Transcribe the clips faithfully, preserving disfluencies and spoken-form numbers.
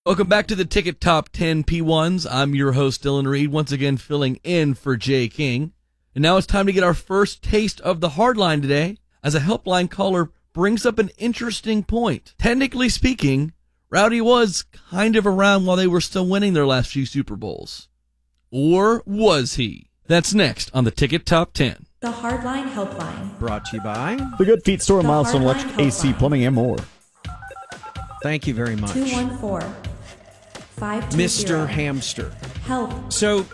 Welcome back to the Ticket Top ten P ones. I'm your host, Dylan Reed, once again filling in for Jay King. And now it's time to get our first taste of the hardline today, as a helpline caller brings up an interesting point. Technically speaking, Rowdy was kind of around while they were still winning their last few Super Bowls. Or was he? That's next on the Ticket Top ten. The Hardline Helpline. Brought to you by The Good Feet Store, The Milestone Hardline Electric, A C, Helpline. Plumbing, and more. Thank you very much, two one four, five two zero, Mister Hamster. Help. So,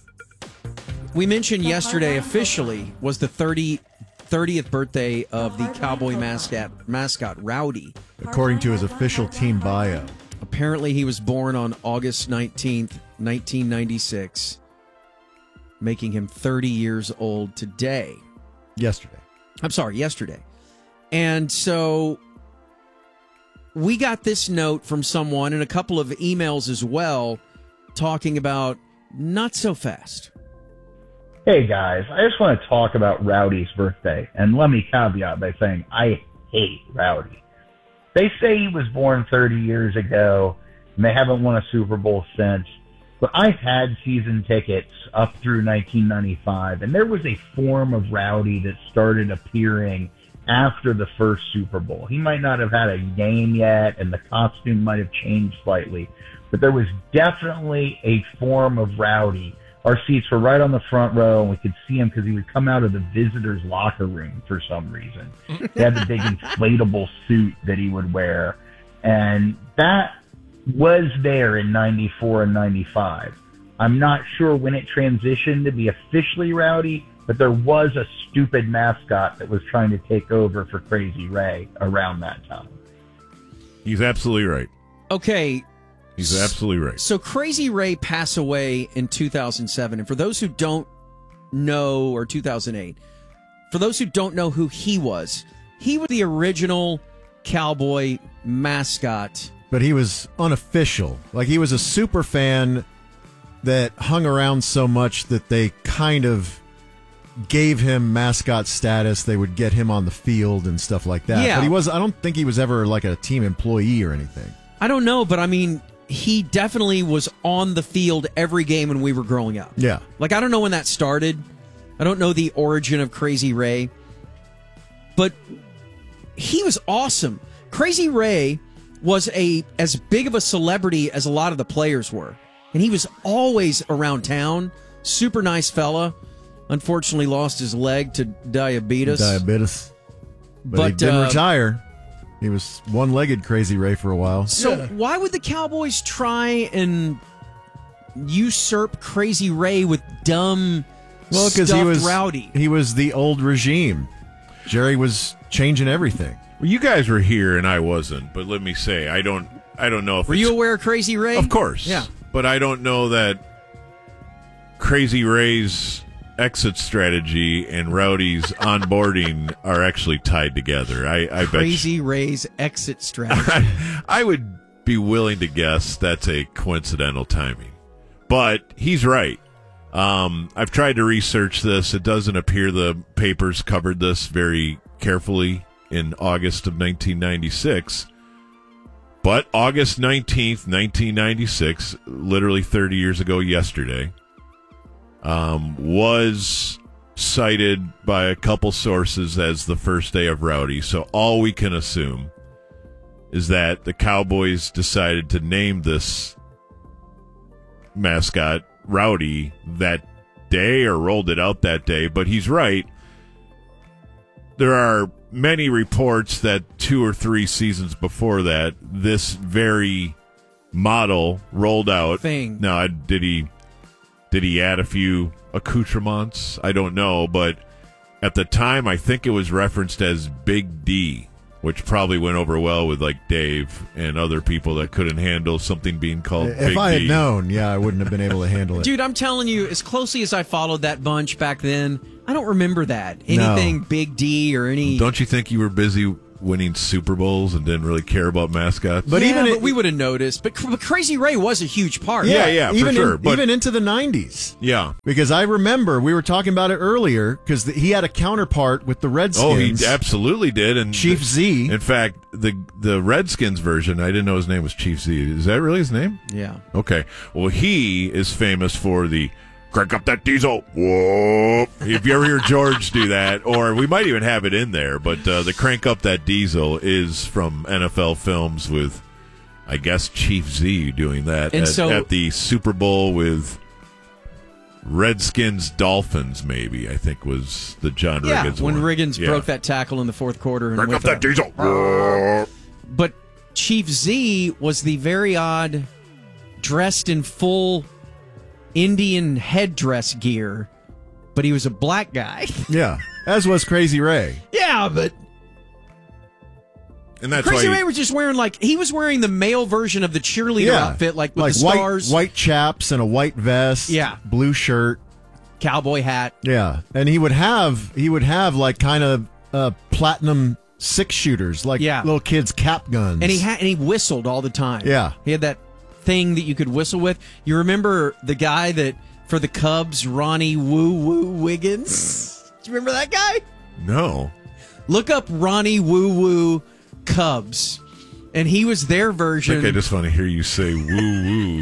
we mentioned The yesterday Hardline officially was the thirty, thirtieth birthday of the Hardline Cowboy Helpline. mascot, mascot Rowdy. According to his official team bio. Apparently, he was born on August nineteenth, nineteen ninety-six, making him thirty years old today. Yesterday. I'm sorry, yesterday. And so we got this note from someone and a couple of emails as well talking about not so fast. Hey guys, I just want to talk about Rowdy's birthday, and let me caveat by saying I hate Rowdy. They say he was born thirty years ago, and they haven't won a Super Bowl since, but I've had season tickets up through nineteen ninety-five, and there was a form of Rowdy that started appearing after the first Super Bowl. He might not have had a game yet, and the costume might have changed slightly, but there was definitely a form of Rowdy. Our seats were right on the front row, and we could see him because he would come out of the visitors' locker room for some reason. He had the big inflatable suit that he would wear, and that was there in ninety-four and ninety-five. I'm not sure when it transitioned to be officially Rowdy, but there was a stupid mascot that was trying to take over for Crazy Ray around that time. He's absolutely right. Okay. He's absolutely right. So Crazy Ray passed away in two thousand seven. And for those who don't know, or two thousand eight, for those who don't know who he was, he was the original Cowboy mascot. But he was unofficial. Like, he was a super fan that hung around so much that they kind of gave him mascot status. They would get him on the field and stuff like that. Yeah. But he was, I don't think he was ever like a team employee or anything. I don't know, but I mean, he definitely was on the field every game when we were growing up. Yeah. Like, I don't know when that started. I don't know the origin of Crazy Ray. But he was awesome. Crazy Ray was a as big of a celebrity as a lot of the players were. And he was always around town. Super nice fella. Unfortunately lost his leg to diabetes. Diabetes. But, But, he didn't uh, retire. He was one-legged Crazy Ray for a while. So why would the Cowboys try and usurp Crazy Ray with dumb, Well, because he stuffed was Rowdy? He was the old regime. Jerry was changing everything. Well, you guys were here and I wasn't, but let me say, I don't, I don't know if Were it's, you aware of Crazy Ray? Of course, Yeah. But I don't know that Crazy Ray's exit strategy and Rowdy's onboarding are actually tied together. I, I bet. Crazy Ray's exit strategy. I, I would be willing to guess that's a coincidental timing, but he's right. Um, I've tried to research this. It doesn't appear the papers covered this very carefully in August of nineteen ninety-six. But August nineteenth, nineteen ninety-six, literally thirty years ago yesterday, um, was cited by a couple sources as the first day of Rowdy. So all we can assume is that the Cowboys decided to name this mascot Rowdy that day or rolled it out that day. But he's right. There are many reports that two or three seasons before that, this very model rolled out. Thing. Now, did he did he add a few accoutrements? I don't know, but at the time, I think it was referenced as Big D, which probably went over well with like Dave and other people that couldn't handle something being called If Big I had D. known, yeah, I wouldn't have been able to handle it. Dude, I'm telling you, as closely as I followed that bunch back then, I don't remember that. Anything No. Big D or any... Don't you think you were busy winning Super Bowls and didn't really care about mascots. But Yeah, even but it- we would have noticed. But, but Crazy Ray was a huge part. Yeah, yeah, for even sure, In, but- even into the nineties. yeah. Because I remember we were talking about it earlier because he had a counterpart with the Redskins. Oh, he absolutely did. And Chief Z. In fact, the the Redskins version, I didn't know his name was Chief Z. Is that really his name? Yeah. Okay. Well, he is famous for the crank up that diesel. Whoa. If you ever hear George do that, or we might even have it in there, but uh, the crank up that diesel is from N F L films with, I guess, Chief Z doing that And at, so- at the Super Bowl with Redskins Dolphins, maybe, I think was the John Yeah, Riggins when one. Riggins Yeah. broke that tackle in the fourth quarter. And Crank with up that a- diesel. Whoa. But Chief Z was the very odd, dressed in full Indian headdress gear, but he was a black guy. Yeah, as was Crazy Ray. Yeah, but And that's Crazy why Ray you- was just wearing like he was wearing the male version of the cheerleader Yeah, outfit, like with like the white stars, white chaps and a white vest. Yeah. blue shirt. cowboy hat. Yeah, and he would have he would have like kind of uh, platinum six shooters, like Yeah. little kids' cap guns. And he had and he whistled all the time. Yeah. He had that thing that you could whistle with. You remember the guy that for the Cubs, Ronnie Woo Woo Wiggins? Do you remember that guy? No. Look up Ronnie Woo Woo Cubs. And he was their I version. think I just want to hear you say woo woo.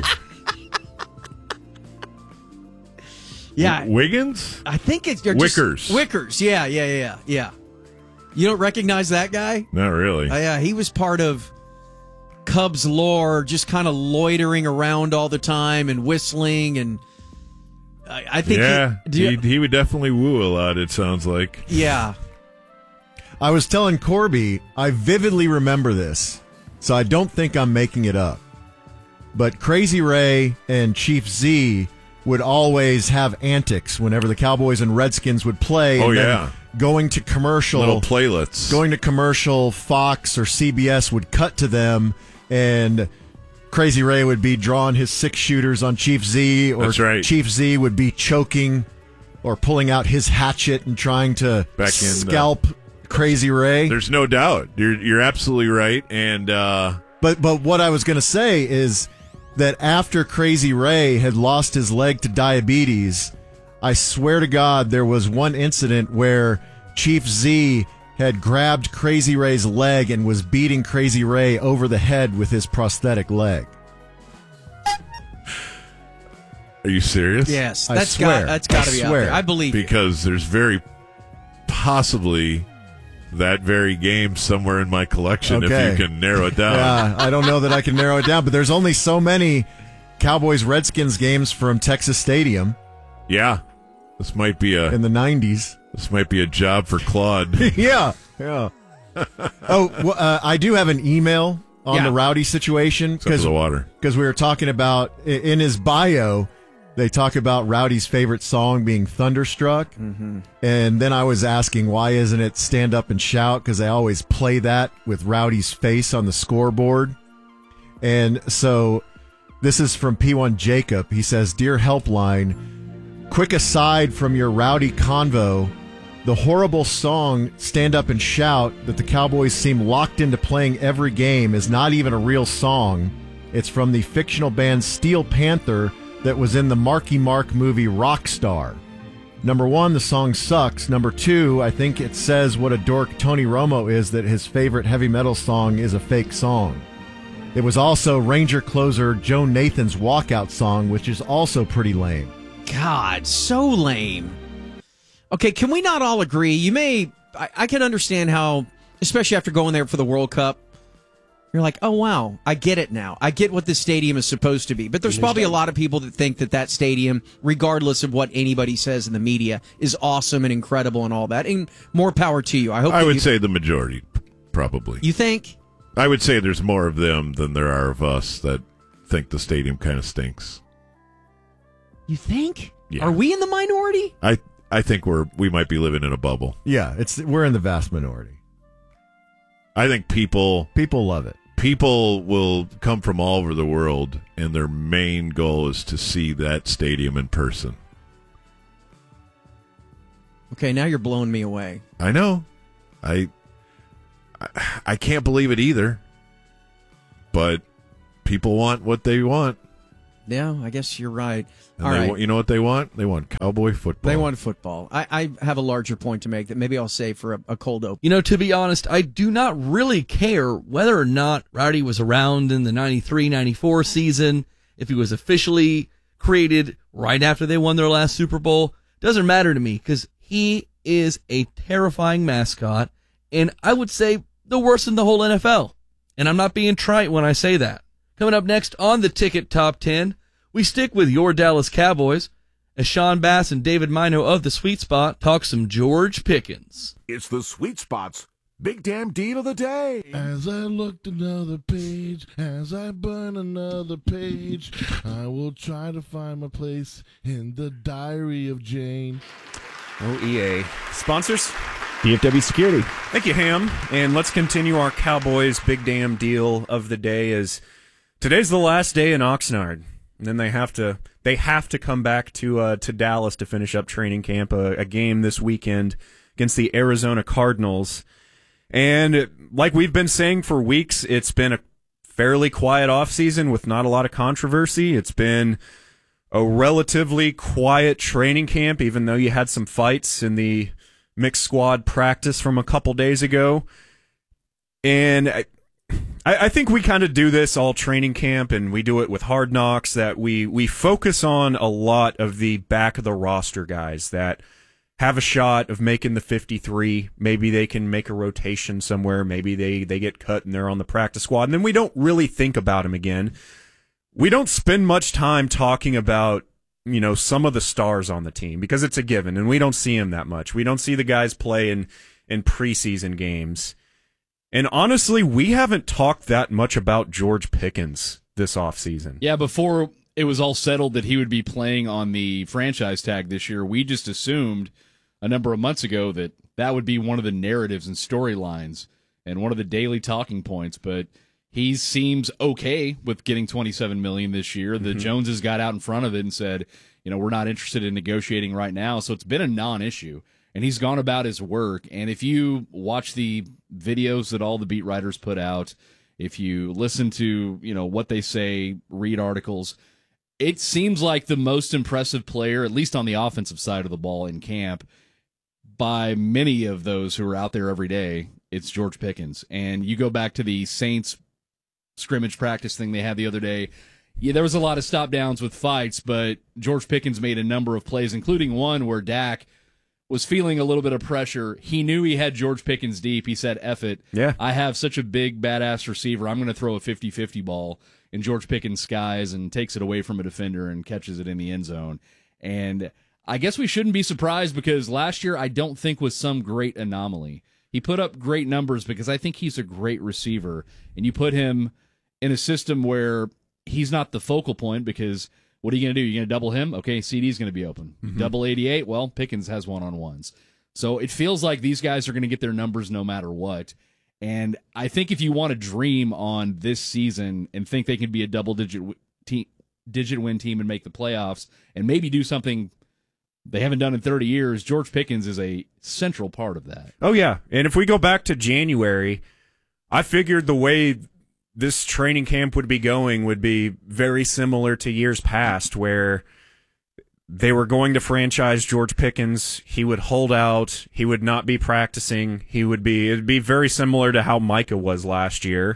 yeah. Wiggins? I think it's they're just- Wickers. Wickers. Yeah, yeah, yeah, yeah. You don't recognize that guy? Not really. Uh, yeah, he was part of Cubs lore, just kind of loitering around all the time and whistling, and I, I think, yeah, he, do you- he, he would definitely woo a lot, it sounds like. yeah, I was telling Corby, I vividly remember this, so I don't think I'm making it up. But Crazy Ray and Chief Z would always have antics whenever the Cowboys and Redskins would play. Oh, and then yeah. going to commercial, Little playlets. going to commercial, Fox or C B S would cut to them, and Crazy Ray would be drawing his six shooters on Chief Z, or That's right. Chief Z would be choking or pulling out his hatchet and trying to Back in the- scalp Crazy Ray. There's no doubt. You're you're absolutely right. And uh, But but what I was going to say is that after Crazy Ray had lost his leg to diabetes, I swear to God there was one incident where Chief Z had grabbed Crazy Ray's leg and was beating Crazy Ray over the head with his prosthetic leg. are you serious? yes, I that's swear. got that's got to I be out swear. there. I believe you. Because there's very possibly that very game somewhere in my collection Okay. if you can narrow it down. Yeah, I don't know that I can narrow it down, but there's only so many Cowboys Redskins games from Texas Stadium Yeah. This might be a in the nineties. this might be a job for Claude. Yeah, yeah. Oh, well, uh, I do have an email on Yeah. the Rowdy situation Except for the water. because we were talking about i- in his bio. They talk about Rowdy's favorite song being Thunderstruck, mm-hmm. and then I was asking why isn't it Stand Up and Shout, because they always play that with Rowdy's face on the scoreboard. And so this is from P one Jacob. He says, "Dear Helpline, quick aside from your Rowdy convo, the horrible song Stand Up and Shout that the Cowboys seem locked into playing every game is not even a real song. It's from the fictional band Steel Panther that was in the Marky Mark movie Rockstar. Number one, the song sucks. Number two, I think it says what a dork Tony Romo is that his favorite heavy metal song is a fake song. It was also Ranger closer Joe Nathan's walkout song, which is also pretty lame." God, so lame. Okay, can we not all agree? You may, I, I can understand how, especially after going there for the World Cup, you're like, oh, wow, I get it now. I get what this stadium is supposed to be. But there's probably a lot of people that think that that stadium, regardless of what anybody says in the media, is awesome and incredible and all that. And more power to you. I hope I that would you, say the majority, probably. You think? I would say there's more of them than there are of us that think the stadium kind of stinks. You think? Yeah. Are we in the minority? I I think we're we might be living in a bubble. Yeah, it's we're in the vast minority. I think people People love it. people will come from all over the world, and their main goal is to see that stadium in person. Okay, now you're blowing me away. I know. I I, I can't believe it either. But people want what they want. Yeah, I guess you're right. And All they right. want, you know what they want? They want cowboy football. They want football. I, I have a larger point to make that maybe I'll save for a, a cold open. You know, to be honest, I do not really care whether or not Rowdy was around in the ninety-three ninety-four season, if he was officially created right after they won their last Super Bowl. Doesn't matter to me because he is a terrifying mascot, and I would say the worst in the whole N F L. And I'm not being trite when I say that. Coming up next on the Ticket Top ten, we stick with your Dallas Cowboys as Sean Bass and David Mino of The Sweet Spot talk some George Pickens. It's The Sweet Spot's Big Damn Deal of the Day. As I looked another page, as I burn another page, I will try to find my place in the diary of Jane. O E A. Sponsors? D F W Security. Thank you, Ham. And let's continue our Cowboys Big Damn Deal of the Day as today's the last day in Oxnard. And then they have to they have to come back to uh, to Dallas to finish up training camp, a, a game this weekend against the Arizona Cardinals. And like we've been saying for weeks, it's been a fairly quiet offseason with not a lot of controversy. It's been a relatively quiet training camp, even though you had some fights in the mixed squad practice from a couple days ago. And I, I think we kind of do this all training camp, and we do it with Hard Knocks, that we, we focus on a lot of the back of the roster guys that have a shot of making the fifty-three. Maybe they can make a rotation somewhere. Maybe they, they get cut and they're on the practice squad, and then we don't really think about them again. We don't spend much time talking about, you know, some of the stars on the team because it's a given, and we don't see them that much. We don't see the guys play in, in preseason games. And honestly, we haven't talked that much about George Pickens this offseason. Yeah, before it was all settled that he would be playing on the franchise tag this year, we just assumed a number of months ago that that would be one of the narratives and storylines and one of the daily talking points. But he seems okay with getting twenty-seven million dollars this year. The mm-hmm. Joneses got out in front of it and said, you know, we're not interested in negotiating right now. So it's been a non-issue. And he's gone about his work. And if you watch the videos that all the beat writers put out, if you listen to, you know, what they say, read articles, it seems like the most impressive player, at least on the offensive side of the ball in camp, by many of those who are out there every day, it's George Pickens. And you go back to the Saints scrimmage practice thing they had the other day. Yeah, there was a lot of stop downs with fights, but George Pickens made a number of plays, including one where Dak was feeling a little bit of pressure. He knew he had George Pickens deep. He said, F it. Yeah. I have such a big, badass receiver. I'm going to throw a fifty-fifty ball in George Pickens' skies and takes it away from a defender and catches it in the end zone. And I guess we shouldn't be surprised because last year I don't think was some great anomaly. He put up great numbers because I think he's a great receiver. And you put him in a system where he's not the focal point because what are you going to do? You're going to double him? Okay, C D's going to be open. Mm-hmm. Double eighty-eight? Well, Pickens has one-on-ones. So it feels like these guys are going to get their numbers no matter what. And I think if you want to dream on this season and think they can be a double-digit te- digit win team and make the playoffs and maybe do something they haven't done in thirty years, George Pickens is a central part of that. Oh, yeah. And if we go back to January, I figured the way this training camp would be going would be very similar to years past where they were going to franchise George Pickens. He would hold out. He would not be practicing. He would be, it'd be very similar to how Micah was last year.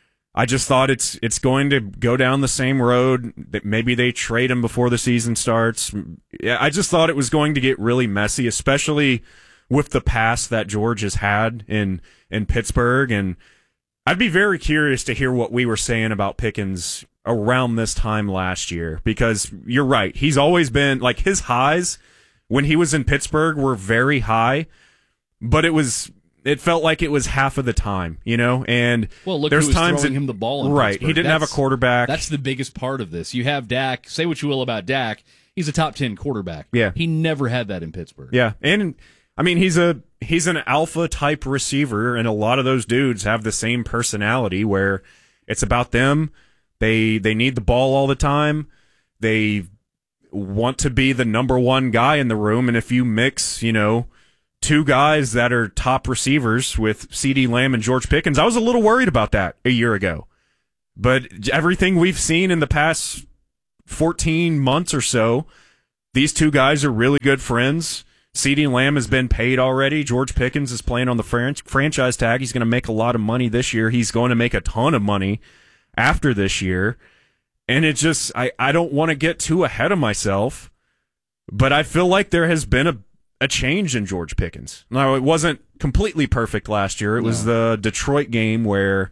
I just thought it's, it's going to go down the same road that maybe they trade him before the season starts. I just thought it was going to get really messy, especially with the past that George has had in, in Pittsburgh. And I'd be very curious to hear what we were saying about Pickens around this time last year, because you're right. He's always been, like, his highs when he was in Pittsburgh were very high, but it was, it felt like it was half of the time, you know? And well, look there's who was times throwing that, him the ball in right. Pittsburgh. He didn't that's, have a quarterback. That's the biggest part of this. You have Dak. Say what you will about Dak. He's a top ten quarterback. Yeah. He never had that in Pittsburgh. Yeah. And I mean, he's a, he's an alpha type receiver, and a lot of those dudes have the same personality where it's about them. They they need the ball all the time. They want to be the number one guy in the room, and if you mix, you know, two guys that are top receivers with CeeDee Lamb and George Pickens. I was a little worried about that a year ago. But everything we've seen in the past fourteen months or so, these two guys are really good friends. CeeDee Lamb has been paid already. George Pickens is playing on the fran- franchise tag. He's going to make a lot of money this year. He's going to make a ton of money after this year. And it just, I, I don't want to get too ahead of myself, but I feel like there has been a, a change in George Pickens. Now, it wasn't completely perfect last year. It no. was the Detroit game where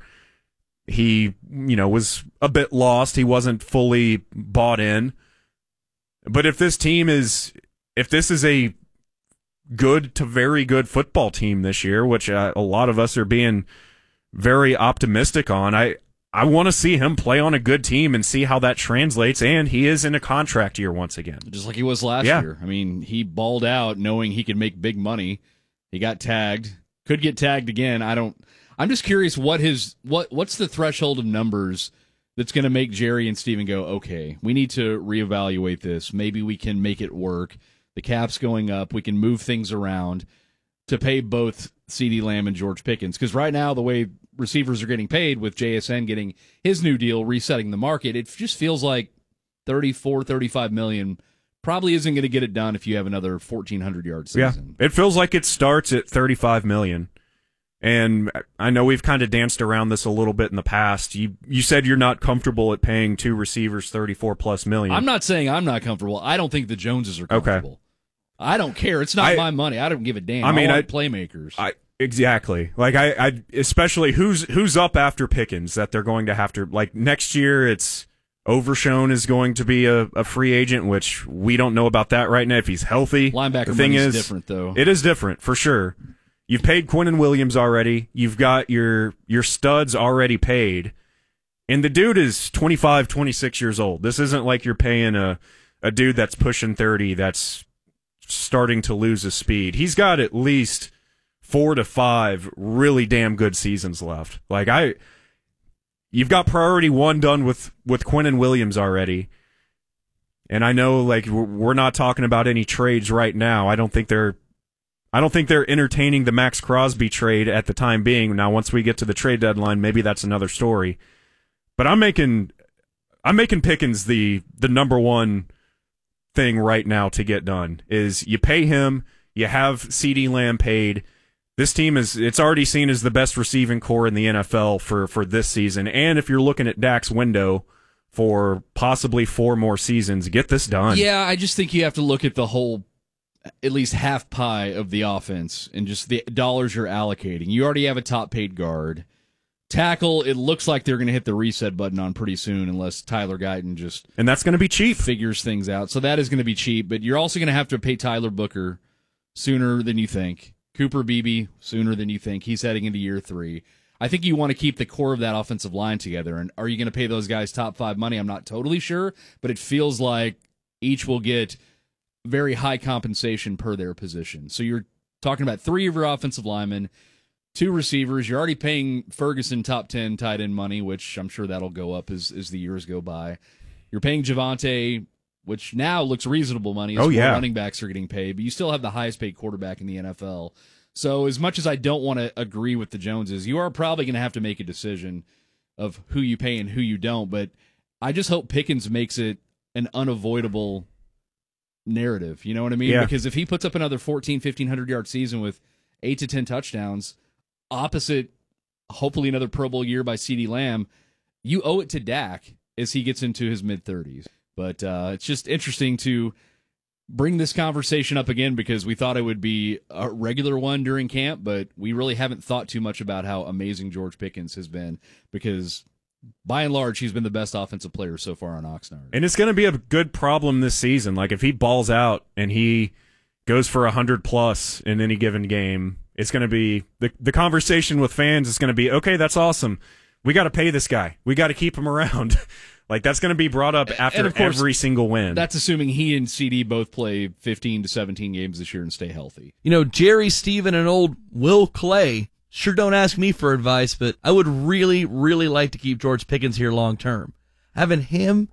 he, you know, was a bit lost. He wasn't fully bought in. But if this team is, if this is a good to very good football team this year, which uh, a lot of us are being very optimistic on, I, I want to see him play on a good team and see how that translates, and he is in a contract year once again. Just like he was last yeah. year. I mean, he balled out knowing he could make big money. He got tagged. Could get tagged again. I don't I'm just curious what his what what's the threshold of numbers that's going to make Jerry and Steven go, okay, we need to reevaluate this. Maybe we can make it work. The cap's going up. We can move things around to pay both CeeDee Lamb and George Pickens. Because right now, the way receivers are getting paid with J S N getting his new deal, resetting the market, it just feels like thirty-four, thirty-five million probably isn't going to get it done if you have another fourteen hundred yard season. Yeah, it feels like it starts at thirty-five million. And I know we've kind of danced around this a little bit in the past. You you said you're not comfortable at paying two receivers thirty-four plus million. I'm not saying I'm not comfortable. I don't think the Joneses are comfortable. Okay. I don't care. It's not I, my money. I don't give a damn. I mean, I want I, playmakers. I, exactly. Like I, I, especially who's who's up after Pickens that they're going to have to like next year. It's Overshown is going to be a, a free agent, which we don't know about that right now. If he's healthy, linebacker the thing is different though. It is different for sure. You've paid Quinnen Williams already. You've got your your studs already paid, and the dude is twenty-five, twenty-six years old. This isn't like you're paying a a dude that's pushing thirty. That's starting to lose his speed. He's got at least four to five really damn good seasons left. Like I, you've got priority one done with, with Quinnen Williams already. And I know like we're not talking about any trades right now. I don't think they're, I don't think they're entertaining the Max Crosby trade at the time being. Now, once we get to the trade deadline, maybe that's another story, but I'm making, I'm making Pickens the, the number one thing right now to get done is you pay him, you have CeeDee Lamb paid. This team is it's already seen as the best receiving core in the N F L for, for this season. And if you're looking at Dak's window for possibly four more seasons, get this done. Yeah, I just think you have to look at the whole, at least half pie of the offense and just the dollars you're allocating. You already have a top paid guard. Tackle, it looks like they're going to hit the reset button on pretty soon unless Tyler Guyton just... And that's going to be cheap. ...figures things out. So that is going to be cheap, but you're also going to have to pay Tyler Booker sooner than you think. Cooper Beebe sooner than you think. He's heading into year three. I think you want to keep the core of that offensive line together. And are you going to pay those guys top five money? I'm not totally sure, but it feels like each will get very high compensation per their position. So you're talking about three of your offensive linemen, two receivers. You're already paying Ferguson top ten tight end money, which I'm sure that'll go up as, as the years go by. You're paying Javonte, which now looks reasonable money as oh, yeah. running backs are getting paid, but you still have the highest paid quarterback in the N F L. So as much as I don't want to agree with the Joneses, you are probably going to have to make a decision of who you pay and who you don't. But I just hope Pickens makes it an unavoidable narrative. You know what I mean? Yeah. Because if he puts up another fourteen, fifteen hundred yard season with eight to ten touchdowns, opposite hopefully another Pro Bowl year by CeeDee Lamb, you owe it to Dak as he gets into his mid-thirties. But uh, it's just interesting to bring this conversation up again because we thought it would be a regular one during camp, but we really haven't thought too much about how amazing George Pickens has been because by and large, he's been the best offensive player so far on Oxnard. And it's going to be a good problem this season. Like if he balls out and he goes for one hundred plus in any given game, it's going to be the the conversation with fans is going to be, okay, that's awesome. We got to pay this guy. We got to keep him around. Like that's going to be brought up after course, every single win. That's assuming he and C D both play fifteen to seventeen games this year and stay healthy. You know, Jerry, Steven, and old Will Clay, sure don't ask me for advice, but I would really, really like to keep George Pickens here long term. Having him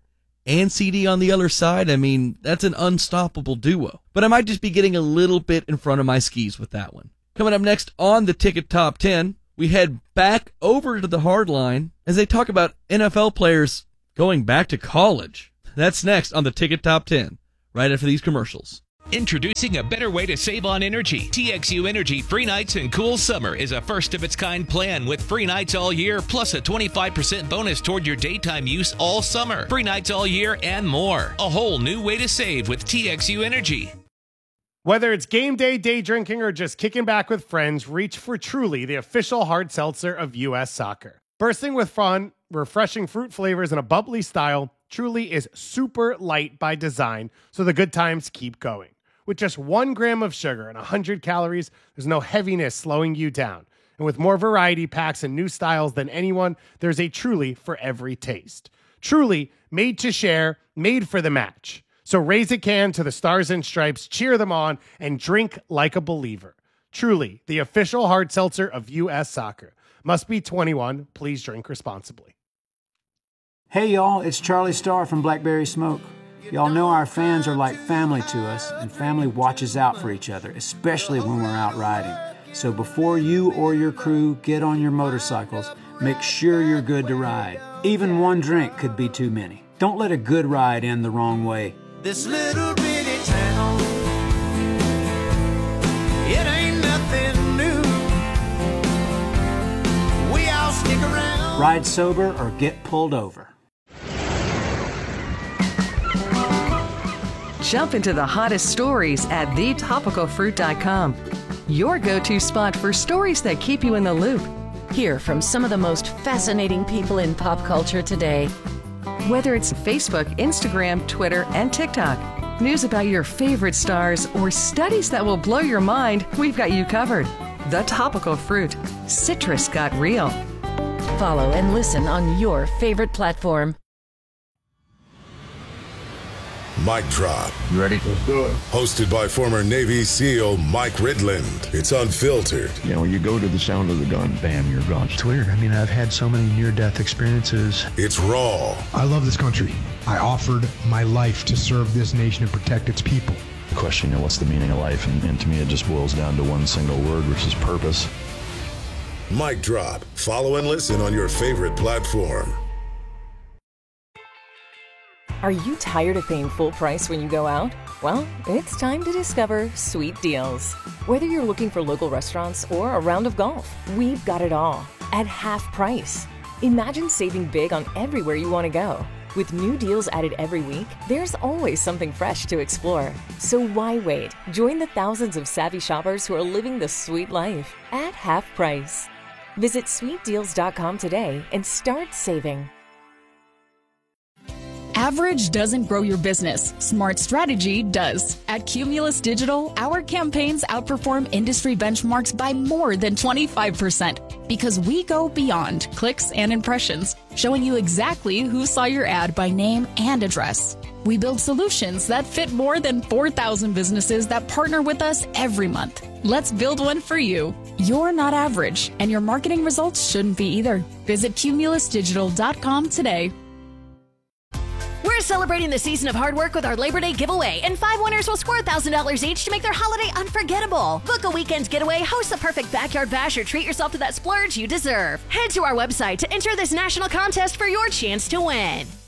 and C D on the other side, I mean, that's an unstoppable duo. But I might just be getting a little bit in front of my skis with that one. Coming up next on the Ticket Top ten, we head back over to the hard line as they talk about N F L players going back to college. That's next on the Ticket Top ten, right after these commercials. Introducing a better way to save on energy. T X U Energy Free Nights and Cool Summer is a first-of-its-kind plan with free nights all year, plus a twenty-five percent bonus toward your daytime use all summer. Free nights all year and more. A whole new way to save with T X U Energy. Whether it's game day, day drinking, or just kicking back with friends, reach for Truly, the official hard seltzer of U S Soccer. Bursting with fun, refreshing fruit flavors, and a bubbly style, Truly is super light by design, so the good times keep going. With just one gram of sugar and one hundred calories, there's no heaviness slowing you down. And with more variety packs and new styles than anyone, there's a Truly for every taste. Truly, made to share, made for the match. So raise a can to the Stars and Stripes, cheer them on, and drink like a believer. Truly, the official hard seltzer of U S Soccer. Must be twenty-one. Please drink responsibly. Hey, y'all, it's Charlie Starr from Blackberry Smoke. Y'all know our fans are like family to us, and family watches out for each other, especially when we're out riding. So before you or your crew get on your motorcycles, make sure you're good to ride. Even one drink could be too many. Don't let a good ride end the wrong way. This little bitty town, it ain't nothing new. We all stick around. Ride sober or get pulled over. Jump into the hottest stories at the topical fruit dot com. Your go-to spot for stories that keep you in the loop. Hear from some of the most fascinating people in pop culture today. Whether it's Facebook, Instagram, Twitter, and TikTok, news about your favorite stars, or studies that will blow your mind, we've got you covered. The Topical Fruit. Citrus got real. Follow and listen on your favorite platform. Mic Drop. You ready? Let's do it. Hosted by former Navy SEAL Mike Ridland. It's unfiltered. You know, you go to the sound of the gun, bam, you're gone. It's weird. I mean, I've had so many near-death experiences. It's raw. I love this country. I offered my life to serve this nation and protect its people. The question, you know, what's the meaning of life? And, and to me, it just boils down to one single word, which is purpose. Mic Drop. Follow and listen on your favorite platform. Are you tired of paying full price when you go out? Well, it's time to discover Sweet Deals. Whether you're looking for local restaurants or a round of golf, we've got it all at half price. Imagine saving big on everywhere you want to go. With new deals added every week, there's always something fresh to explore. So why wait? Join the thousands of savvy shoppers who are living the sweet life at half price. Visit sweet deals dot com today and start saving. Average doesn't grow your business. Smart strategy does. At Cumulus Digital, our campaigns outperform industry benchmarks by more than twenty-five percent because we go beyond clicks and impressions, showing you exactly who saw your ad by name and address. We build solutions that fit more than four thousand businesses that partner with us every month. Let's build one for you. You're not average, and your marketing results shouldn't be either. Visit cumulus digital dot com today. We're celebrating the season of hard work with our Labor Day giveaway, and five winners will score one thousand dollars each to make their holiday unforgettable. Book a weekend getaway, host the perfect backyard bash, or treat yourself to that splurge you deserve. Head to our website to enter this national contest for your chance to win.